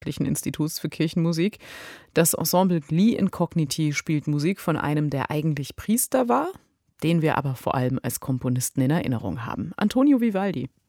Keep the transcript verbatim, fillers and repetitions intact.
Wissenschaftlichen Instituts für Kirchenmusik. Das Ensemble Gli Incogniti spielt Musik von einem, der eigentlich Priester war, den wir aber vor allem als Komponisten in Erinnerung haben: Antonio Vivaldi.